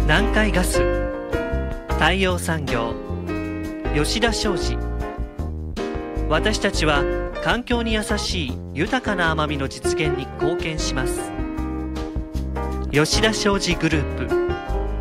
南海ガス、太陽産業、吉田商事。私たちは環境に優しい豊かな甘みの実現に貢献します。吉田商事グループ。